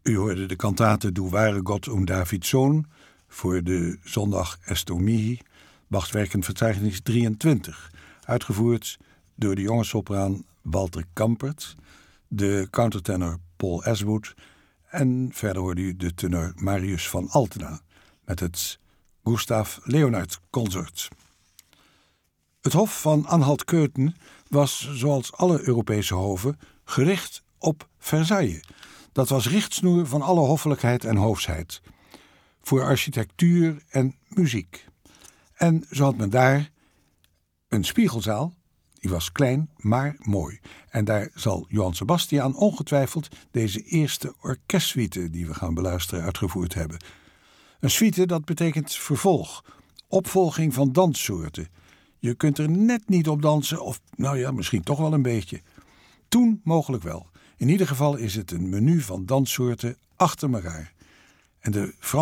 U hoorde de kantate Du wahre Gott und Davids Zoon voor de zondag Estor Mihi, Bachs Werkenverzeichnis 23, uitgevoerd door de jonge sopraan Walter Kampert, de countertenor Paul Aswood en verder hoorde u de tenor Marius van Altena met het Gustav Leonard Consort. Het hof van Anhalt-Köthen was, zoals alle Europese hoven, gericht op Versailles. Dat was richtsnoer van alle hoffelijkheid en hoofsheid, voor architectuur en muziek. En zo had men daar een spiegelzaal, die was klein, maar mooi. En daar zal Johann Sebastian ongetwijfeld deze eerste orkestsuite die we gaan beluisteren uitgevoerd hebben. Een suite, dat betekent vervolg, opvolging van danssoorten. Je kunt er net niet op dansen, of nou ja, misschien toch wel een beetje. Toen mogelijk wel. In ieder geval is het een menu van danssoorten achter elkaar. En de